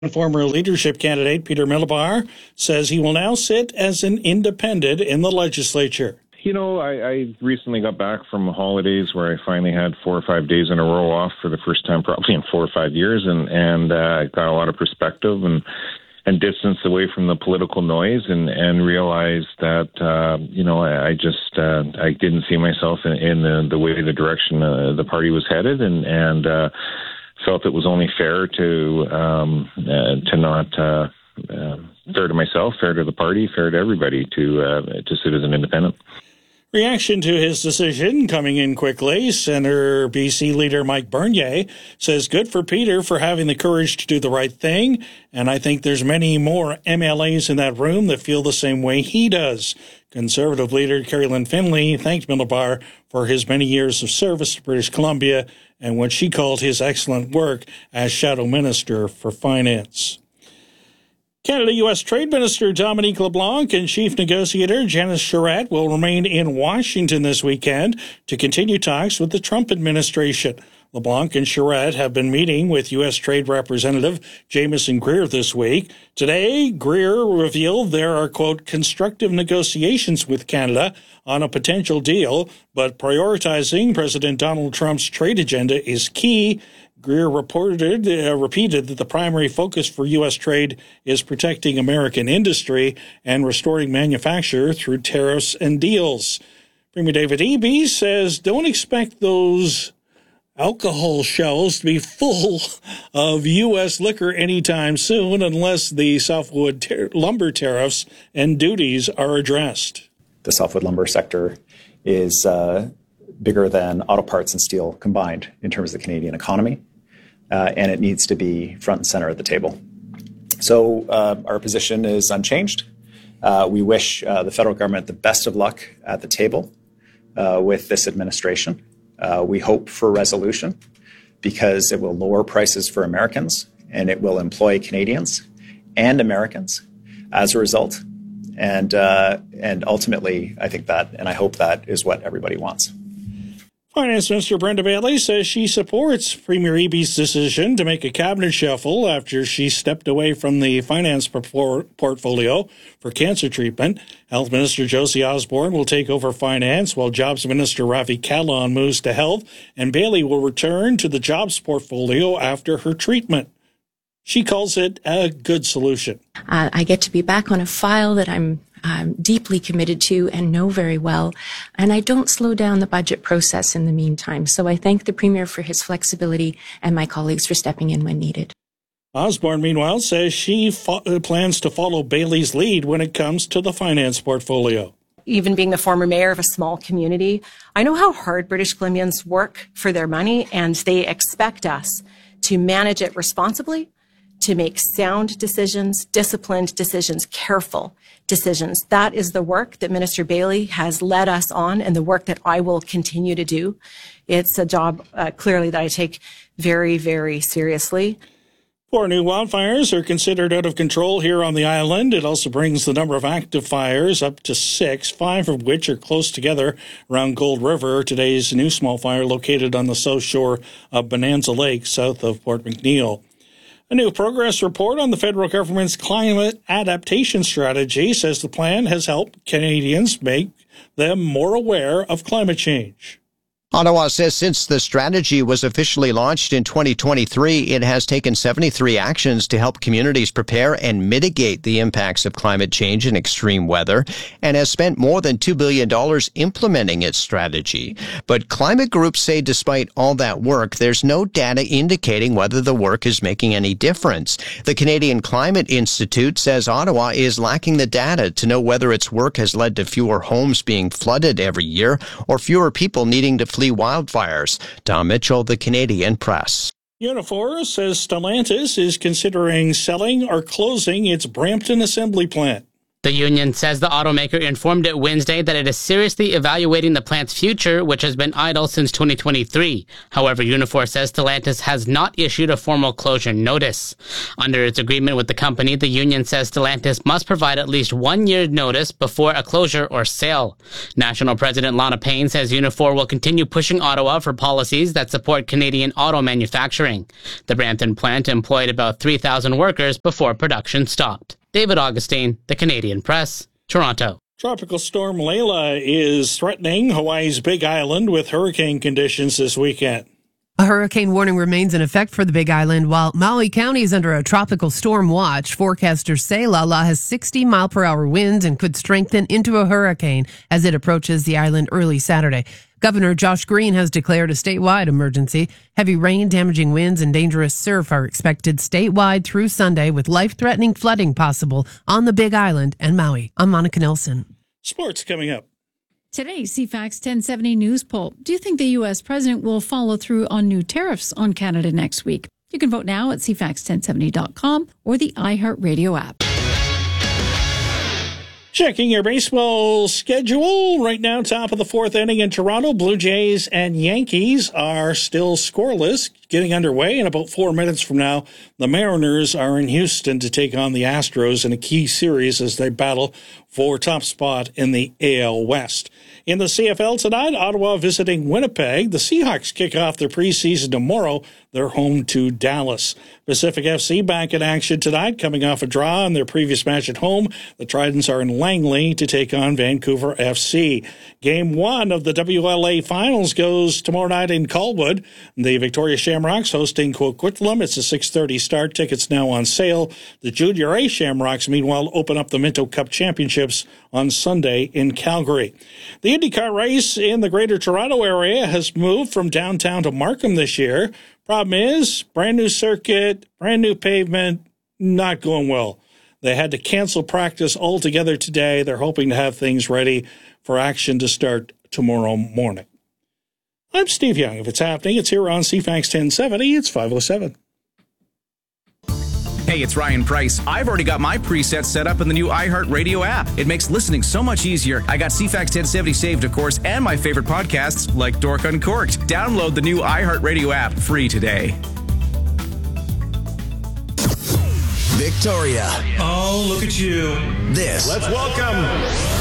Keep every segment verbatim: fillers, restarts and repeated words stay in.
Former leadership candidate Peter Milobar says he will now sit as an independent in the legislature. You know, I, I recently got back from holidays where I finally had four or five days in a row off for the first time probably in four or five years, and, and uh, I got a lot of perspective and and distance away from the political noise, and, and realized that, uh, you know, I, I just, uh, I didn't see myself in, in the, the way, the direction uh, the party was headed, and, and uh, felt it was only fair to, um, uh, to not, uh, uh, fair to myself, fair to the party, fair to everybody to, uh, to sit as an independent. Reaction to his decision coming in quickly. Senator B C leader Mike Bernier says good for Peter for having the courage to do the right thing, and I think there's many more M L As in that room that feel the same way he does. Conservative leader Carolyn Finley thanked Milobar for his many years of service to British Columbia and what she called his excellent work as Shadow Minister for Finance. Canada-U S Trade Minister Dominique LeBlanc and Chief Negotiator Janice Charette will remain in Washington this weekend to continue talks with the Trump administration. LeBlanc and Charette have been meeting with U S Trade Representative Jamieson Greer this week. Today, Greer revealed there are, quote, constructive negotiations with Canada on a potential deal, but prioritizing President Donald Trump's trade agenda is key. Greer reported, uh, repeated that the primary focus for U S trade is protecting American industry and restoring manufacture through tariffs and deals. Premier David Eby says don't expect those alcohol shelves to be full of U S liquor anytime soon unless the softwood ter- lumber tariffs and duties are addressed. The softwood lumber sector is uh, bigger than auto parts and steel combined in terms of the Canadian economy. Uh, and it needs to be front and center at the table. So uh, our position is unchanged. Uh, we wish uh, the federal government the best of luck at the table uh, with this administration. Uh, we hope for resolution because it will lower prices for Americans and it will employ Canadians and Americans as a result. And uh, and ultimately, I think that, and I hope that is what everybody wants. Finance Minister Brenda Bailey says she supports Premier Eby's decision to make a cabinet shuffle after she stepped away from the finance portfolio for cancer treatment. Health Minister Josie Osborne will take over finance, while Jobs Minister Ravi Kahlon moves to health, and Bailey will return to the jobs portfolio after her treatment. She calls it a good solution. Uh, I get to be back on a file that I'm I'm deeply committed to and know very well, and I don't slow down the budget process in the meantime. So I thank the Premier for his flexibility and my colleagues for stepping in when needed. Osborne, meanwhile, says she fo- plans to follow Bailey's lead when it comes to the finance portfolio. Even being the former mayor of a small community, I know how hard British Columbians work for their money, and they expect us to manage it responsibly, to make sound decisions, disciplined decisions, careful decisions. That is the work that Minister Bailey has led us on and the work that I will continue to do. It's a job, uh, clearly, that I take very, very seriously. Four new wildfires are considered out of control here on the island. It also brings the number of active fires up to six, five of which are close together around Gold River. Today's new small fire located on the south shore of Bonanza Lake, south of Port McNeill. A new progress report on the federal government's climate adaptation strategy says the plan has helped Canadians make them more aware of climate change. Ottawa says since the strategy was officially launched in twenty twenty-three, it has taken seventy-three actions to help communities prepare and mitigate the impacts of climate change and extreme weather, and has spent more than two billion dollars implementing its strategy. But climate groups say despite all that work, there's no data indicating whether the work is making any difference. The Canadian Climate Institute says Ottawa is lacking the data to know whether its work has led to fewer homes being flooded every year or fewer people needing to flee wildfires. Tom Mitchell, The Canadian Press. Unifor says Stellantis is considering selling or closing its Brampton assembly plant. The union says the automaker informed it Wednesday that it is seriously evaluating the plant's future, which has been idle since twenty twenty-three. However, Unifor says Stellantis has not issued a formal closure notice. Under its agreement with the company, the union says Stellantis must provide at least one year notice before a closure or sale. National President Lana Payne says Unifor will continue pushing Ottawa for policies that support Canadian auto manufacturing. The Brampton plant employed about three thousand workers before production stopped. David Augustine, The Canadian Press, Toronto. Tropical storm Layla is threatening Hawaii's Big Island with hurricane conditions this weekend. A hurricane warning remains in effect for the Big Island, while Maui County is under a tropical storm watch. Forecasters say Lala has sixty mile per hour winds and could strengthen into a hurricane as it approaches the island early Saturday. Governor Josh Green has declared a statewide emergency. Heavy rain, damaging winds, and dangerous surf are expected statewide through Sunday, with life-threatening flooding possible on the Big Island and Maui. I'm Monica Nelson. Sports coming up. Today's C FAX ten seventy News Poll. Do you think the U S president will follow through on new tariffs on Canada next week? You can vote now at C FAX ten seventy dot com or the iHeartRadio app. Checking your baseball schedule. Right now, top of the fourth inning in Toronto. Blue Jays and Yankees are still scoreless. Getting underway in about four minutes from now, the Mariners are in Houston to take on the Astros in a key series as they battle for top spot in the A L West. In the C F L tonight, Ottawa visiting Winnipeg. The Seahawks kick off their preseason tomorrow. They're home to Dallas. Pacific F C back in action tonight, coming off a draw in their previous match at home. The Tridents are in Langley to take on Vancouver F C. Game one of the W L A Finals goes tomorrow night in Colwood. The Victoria Shamrocks hosting Coquitlam. It's a six thirty start. Tickets now on sale. The Junior A Shamrocks, meanwhile, open up the Minto Cup Championships on Sunday in Calgary. The IndyCar race in the Greater Toronto area has moved from downtown to Markham this year. Problem is, brand new circuit, brand new pavement, not going well. They had to cancel practice altogether today. They're hoping to have things ready for action to start tomorrow morning. I'm Steve Young. If it's happening, it's here on C FAX ten seventy. It's five oh seven. Hey, it's Ryan Price. I've already got my presets set up in the new iHeartRadio app. It makes listening so much easier. I got C FAX ten seventy saved, of course, and my favorite podcasts like Dork Uncorked. Download the new iHeartRadio app free today. Victoria. Oh, look at you. This. Let's welcome.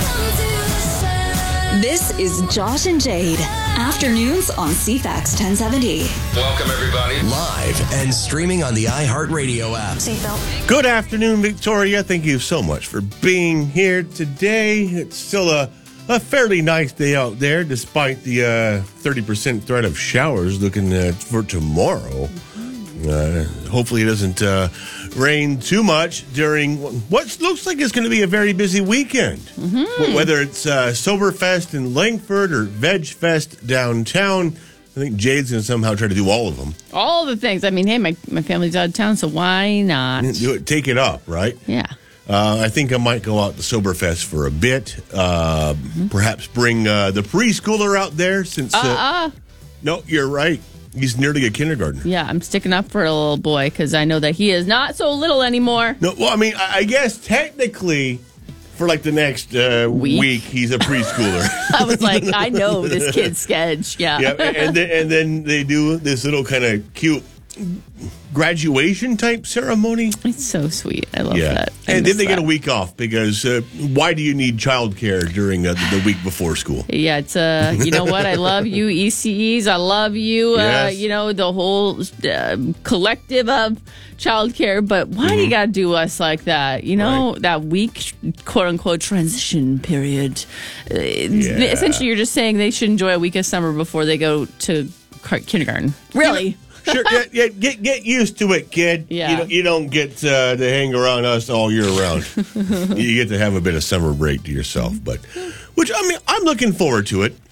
This is Josh and Jade. Afternoons on C FAX ten seventy. Welcome, everybody. Live and streaming on the iHeartRadio app. Seatbelt. Good afternoon, Victoria. Thank you so much for being here today. It's still a, a fairly nice day out there, despite the uh, thirty percent threat of showers looking uh, for tomorrow. Uh, hopefully it doesn't uh, rain too much during what looks like it's going to be a very busy weekend. Mm-hmm. Whether it's uh, Soberfest in Langford or Veg Fest downtown, I think Jade's going to somehow try to do all of them. All the things. I mean, hey, my, my family's out of town, so why not? Do it, take it up, right? Yeah. Uh, I think I might go out to Soberfest for a bit. Uh, mm-hmm. Perhaps bring uh, the preschooler out there since... Uh, uh-uh. No, you're right. He's nearly a kindergartner. Yeah, I'm sticking up for a little boy because I know that he is not so little anymore. No, well, I mean, I guess technically for like the next uh, week? week, he's a preschooler. I was like, I know this kid's sketch. Yeah. Yeah, and then, and then they do this little kind of cute graduation type ceremony. It's so sweet. I love yeah. that. I and then they that. get a week off because uh, why do you need childcare during uh, the week before school? Yeah, it's uh, you know what? I love you, E C Es. I love you. Yes. Uh, you know the whole uh, collective of childcare. But why mm-hmm. do you got to do us like that? You know right. that week, quote unquote, transition period. Uh, yeah. Essentially, you're just saying they should enjoy a week of summer before they go to kindergarten. Really? Sure, yeah, yeah, get get used to it, kid. Yeah. You don't, you don't get uh, to hang around us all year round. You get to have a bit of summer break to yourself, but which I mean, I'm looking forward to it. Yeah.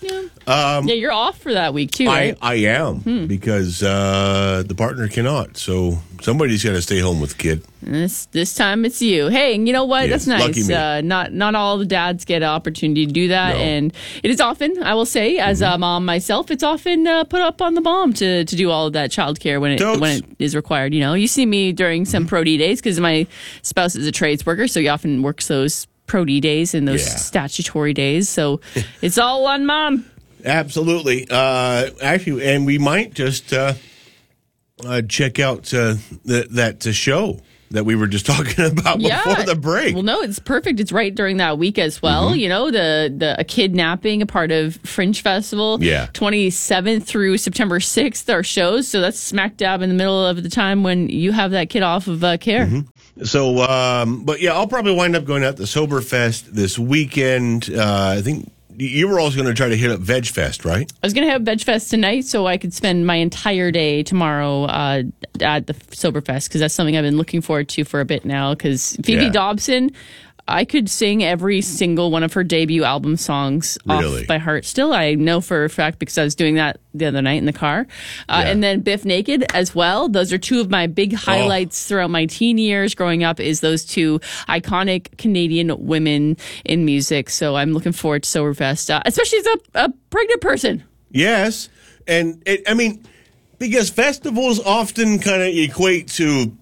Um, yeah, you're off for that week too, right? I, I am hmm. because uh, the partner cannot. So somebody's got to stay home with the kid. This this time it's you. Hey, and you know what? Yes, That's nice. Uh, not not all the dads get an opportunity to do that, no. and it is often, I will say, as mm-hmm. a mom myself, it's often uh, put up on the mom to, to do all of that childcare when it Totes. when it is required. You know, you see me during some mm-hmm. Pro D days because my spouse is a trades worker, so he often works those Pro D days and those yeah. statutory days. So it's all on mom. Absolutely. Uh, actually, and we might just uh, uh, check out uh, the, that uh, show that we were just talking about yeah. before the break. Well, no, it's perfect. It's right during that week as well. Mm-hmm. You know, the, the a kidnapping, a part of Fringe Festival. Yeah. twenty-seventh through September sixth are shows. So that's smack dab in the middle of the time when you have that kid off of uh, care. Mm-hmm. So, um, but yeah, I'll probably wind up going out to Soberfest this weekend. Uh, I think you were also going to try to hit up Veg Fest, right? I was going to have Veg Fest tonight so I could spend my entire day tomorrow uh, at the Soberfest because that's something I've been looking forward to for a bit now because Phoebe yeah. Dobson, I could sing every single one of her debut album songs really? off by heart still. I know for a fact because I was doing that the other night in the car. Uh, yeah. And then Biff Naked as well. Those are two of my big highlights oh. throughout my teen years growing up is those two iconic Canadian women in music. So I'm looking forward to Soberfest, uh, especially as a, a pregnant person. Yes. And it, I mean, because festivals often kind of equate to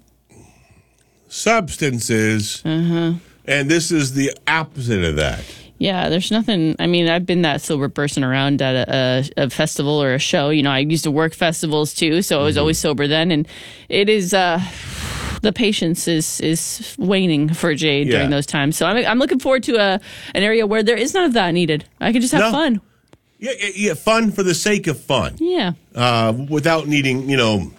substances. Uh-huh. And this is the opposite of that. Yeah, there's nothing. I mean, I've been that sober person around at a, a, a festival or a show. You know, I used to work festivals too, so I was mm-hmm. always sober then. And it is, uh, the patience is is waning for Jade yeah. during those times. So I'm I'm looking forward to a an area where there is none of that needed. I can just have no. fun. Yeah, yeah, fun for the sake of fun. Yeah. Uh, without needing, you know,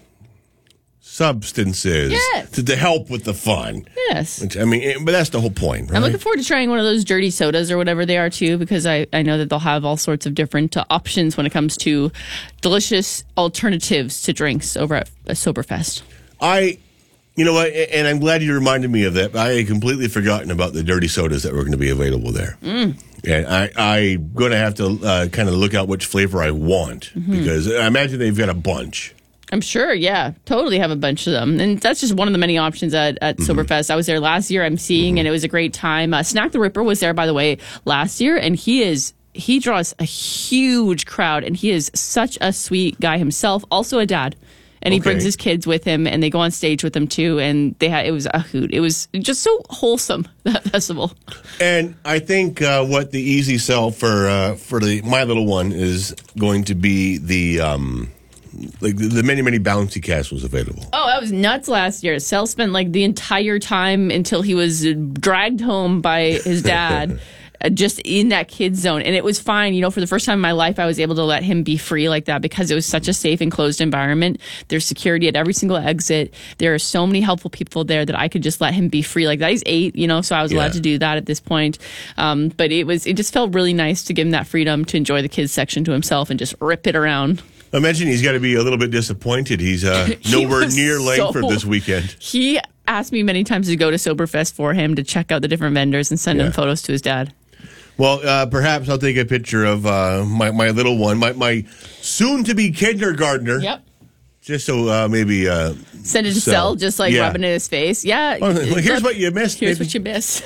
substances yes. to, to help with the fun. Yes. Which, I mean, but that's the whole point, right? I'm looking forward to trying one of those dirty sodas or whatever they are, too, because I, I know that they'll have all sorts of different uh, options when it comes to delicious alternatives to drinks over at Soberfest. I, you know what, and I'm glad you reminded me of that. I had completely forgotten about the dirty sodas that were going to be available there. Mm. And I, I'm going to have to uh, kind of look out which flavor I want, mm-hmm. because I imagine they've got a bunch. I'm sure, yeah. Totally have a bunch of them. And that's just one of the many options at, at mm-hmm. Soberfest. I was there last year, I'm seeing, mm-hmm. and it was a great time. Uh, Snack the Ripper was there, by the way, last year, and he is he draws a huge crowd, and he is such a sweet guy himself, also a dad. And he okay. brings his kids with him, and they go on stage with him, too. And they had, it was a hoot. It was just so wholesome, that festival. And I think uh, what the easy sell for, uh, for the my little one is going to be the... Um, Like the many, many bouncy castles available. Oh, that was nuts last year. Sel spent like the entire time until he was dragged home by his dad just in that kid zone. And it was fine. You know, for the first time in my life, I was able to let him be free like that because it was such a safe, enclosed environment. There's security at every single exit. There are so many helpful people there that I could just let him be free like that. He's eight, you know, so I was allowed yeah. to do that at this point. Um, but it was, it just felt really nice to give him that freedom to enjoy the kids section to himself and just rip it around. I imagine he's got to be a little bit disappointed. He's uh, he nowhere near Langford so, this weekend. He asked me many times to go to Soberfest for him to check out the different vendors and send yeah. him photos to his dad. Well, uh, perhaps I'll take a picture of uh, my, my little one, my, my soon-to-be kindergartner. Yep. Just so uh, maybe... Uh, Send it to Sel, just like yeah. rubbing in his face. Yeah. Well, here's look, what you missed. Here's maybe. what you missed.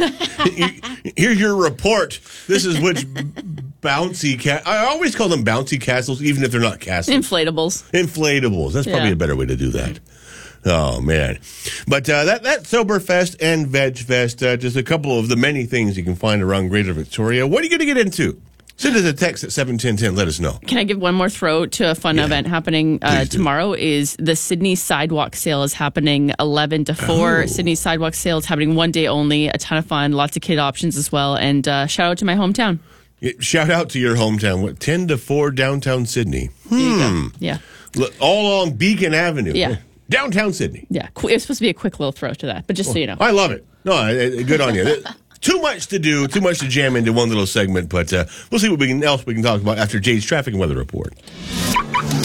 Here's your report. This is which bouncy cat. I always call them bouncy castles, even if they're not castles. Inflatables. Inflatables. That's probably yeah. a better way to do that. Oh, man. But uh, that, that Soberfest and Veg Fest, uh, just a couple of the many things you can find around Greater Victoria. What are you going to get into? Send us a text at seven ten ten. Let us know. Can I give one more throw to a fun yeah. event happening uh, tomorrow? Is the Sydney Sidewalk Sale is happening eleven to four. Oh. Sydney Sidewalk Sale is happening one day only. A ton of fun. Lots of kid options as well. And uh, shout out to my hometown. Yeah, shout out to your hometown. What, ten to four downtown Sydney. Hmm. Yeah. Look, all along Beacon Avenue. Yeah. Downtown Sydney. Yeah. It was supposed to be a quick little throw to that, but just oh, so you know. I love it. No, good on you. Too much to do, too much to jam into one little segment, but uh, we'll see what we can, else we can talk about after Jade's traffic and weather report.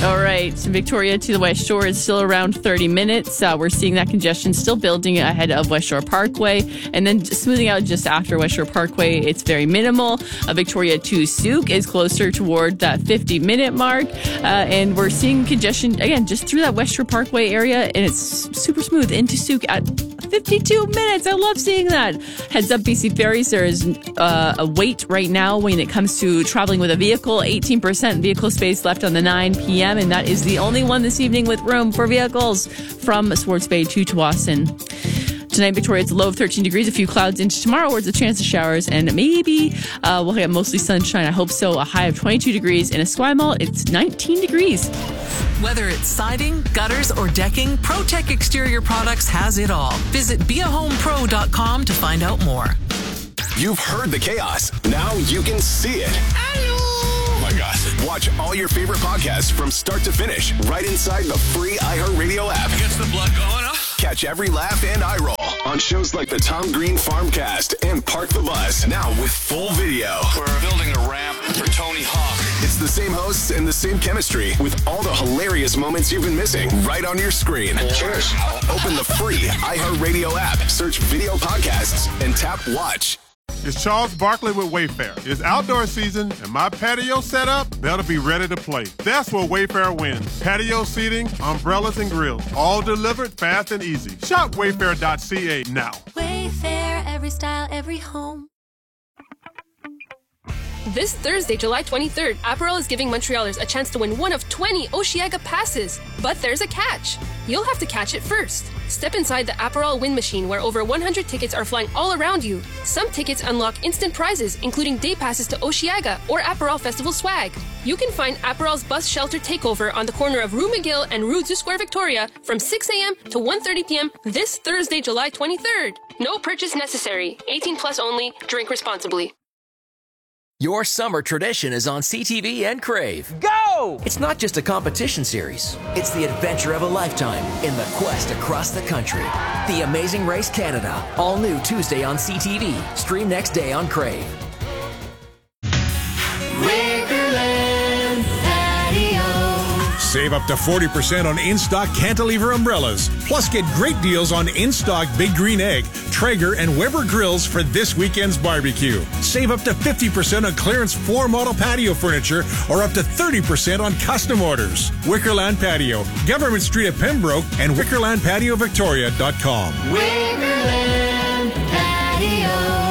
All right, Victoria to the West Shore is still around thirty minutes. Uh, we're seeing that congestion still building ahead of West Shore Parkway, and then smoothing out just after West Shore Parkway. It's very minimal. Uh, Victoria to Souk is closer toward that fifty-minute mark, uh, and we're seeing congestion, again, just through that West Shore Parkway area, and it's super smooth into Souk at fifty-two minutes. I love seeing that. Heads up, B C Ferries, there is uh, a wait right now when it comes to traveling with a vehicle. eighteen percent vehicle space left on the nine p.m., and that is the only one this evening with room for vehicles from Swartz Bay to Tsawwassen. Tonight, Victoria, it's a low of thirteen degrees, a few clouds into tomorrow, where it's a chance of showers, and maybe uh, we'll get mostly sunshine. I hope so. A high of twenty-two degrees. In Esquimalt, it's nineteen degrees. Whether it's siding, gutters, or decking, ProTech Exterior Products has it all. Visit be a home pro dot com to find out more. You've heard the chaos. Now you can see it. Oh my gosh. Watch all your favorite podcasts from start to finish right inside the free iHeartRadio app. Gets the blood going, huh? Catch every laugh and eye roll on shows like the Tom Green Farmcast and Park the Bus, now with full video. We're building a ramp for Tony Hawk. It's the same hosts and the same chemistry with all the hilarious moments you've been missing right on your screen. Cheers. Open the free iHeartRadio app, search video podcasts, and tap watch. It's Charles Barkley with Wayfair. It's outdoor season, and my patio setup better be ready to play. That's where Wayfair wins. Patio seating, umbrellas, and grills, all delivered fast and easy. Shop wayfair dot c a now. Wayfair, every style, every home. This Thursday, July twenty-third, Aperol is giving Montrealers a chance to win one of twenty Osheaga passes. But there's a catch. You'll have to catch it first. Step inside the Aperol win machine, where over one hundred tickets are flying all around you. Some tickets unlock instant prizes, including day passes to Osheaga or Aperol Festival swag. You can find Aperol's Bus Shelter Takeover on the corner of Rue McGill and Rue du Square Victoria from six a.m. to one thirty p.m. this Thursday, July twenty-third. No purchase necessary. eighteen plus only. Drink responsibly. Your summer tradition is on C T V and Crave. Go! It's not just a competition series. It's the adventure of a lifetime in the quest across the country. The Amazing Race Canada. All new Tuesday on C T V. Stream next day on Crave. Wickerland Patio. Save up to forty percent on in-stock cantilever umbrellas. Plus, get great deals on in-stock Big Green Egg, Traeger, and Weber grills for this weekend's barbecue. Save up to fifty percent on clearance floor model patio furniture or up to thirty percent on custom orders. Wickerland Patio, Government Street at Pembroke, and wickerland patio victoria dot com. Wickerland Patio.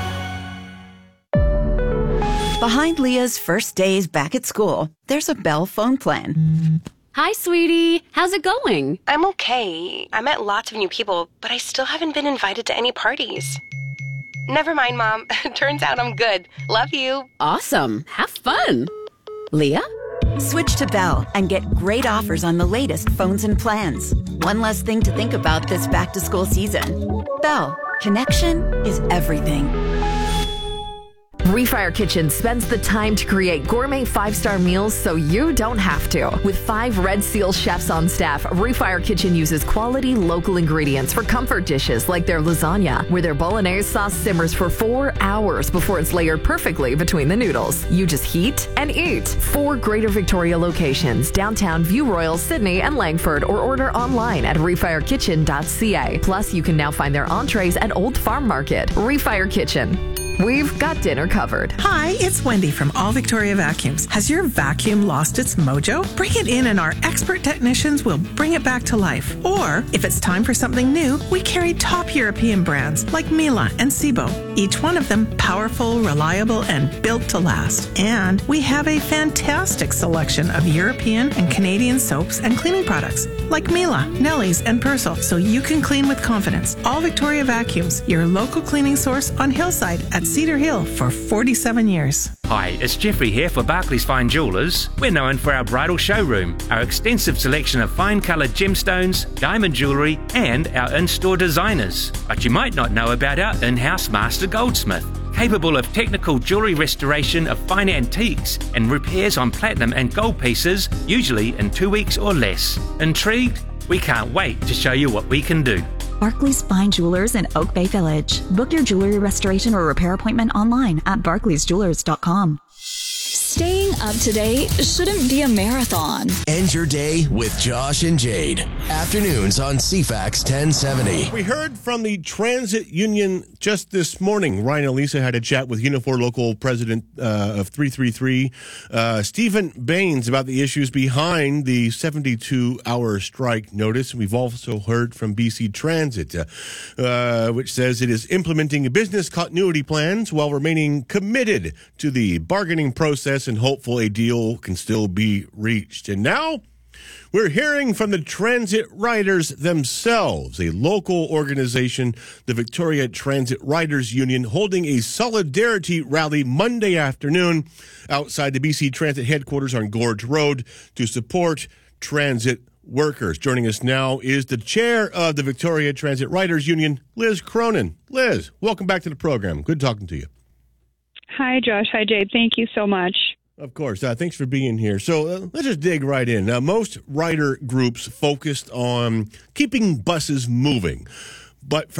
Behind Leah's first days back at school, there's a Bell phone plan. Hi, sweetie. How's it going? I'm okay. I met lots of new people, but I still haven't been invited to any parties. Never mind, Mom. Turns out I'm good. Love you. Awesome. Have fun. Leah? Switch to Bell and get great offers on the latest phones and plans. One less thing to think about this back-to-school season. Bell. Connection is everything. Refire Kitchen spends the time to create gourmet five-star meals so you don't have to. With five Red Seal chefs on staff, Refire Kitchen uses quality local ingredients for comfort dishes like their lasagna, where their bolognese sauce simmers for four hours before it's layered perfectly between the noodles. You just heat and eat. Four Greater Victoria locations, downtown, View Royal, Sydney, and Langford, or order online at refire kitchen dot c a. Plus, you can now find their entrees at Old Farm Market. Refire Kitchen. We've got dinner covered. Hi, it's Wendy from All Victoria Vacuums. Has your vacuum lost its mojo? Bring it in and our expert technicians will bring it back to life. Or, if it's time for something new, we carry top European brands like Miele and Sebo. Each one of them powerful, reliable, and built to last. And we have a fantastic selection of European and Canadian soaps and cleaning products like Miele, Nelly's, and Persil, so you can clean with confidence. All Victoria Vacuums, your local cleaning source on Hillside at Cedar Hill for forty-seven years. Hi, it's Jeffrey here for Barclays Fine Jewellers. We're known for our bridal showroom, our extensive selection of fine coloured gemstones, diamond jewellery, and our in-store designers. But you might not know about our in-house master goldsmith, capable of technical jewellery restoration of fine antiques and repairs on platinum and gold pieces, usually in two weeks or less. Intrigued? We can't wait to show you what we can do. Barclays Fine Jewelers in Oak Bay Village. Book your jewelry restoration or repair appointment online at barclays jewelers dot com. Staying up to date shouldn't be a marathon. End your day with Josh and Jade. Afternoons on C FAX ten seventy. We heard from the transit union just this morning. Ryan and Lisa had a chat with Unifor local president uh, of three three three, uh, Stephen Baines, about the issues behind the seventy-two hour strike notice. We've also heard from B C Transit, uh, uh, which says it is implementing business continuity plans while remaining committed to the bargaining process and hopeful a deal can still be reached. And now we're hearing from the transit riders themselves, a local organization, the Victoria Transit Riders Union, holding a solidarity rally Monday afternoon outside the B C Transit headquarters on Gorge Road to support transit workers. Joining us now is the chair of the Victoria Transit Riders Union, Liz Cronin. Liz, welcome back to the program. Good talking to you. Hi, Josh. Hi, Jade. Thank you so much. Of course. Uh, thanks for being here. So uh, let's just dig right in. Uh, most rider groups focused on keeping buses moving. But from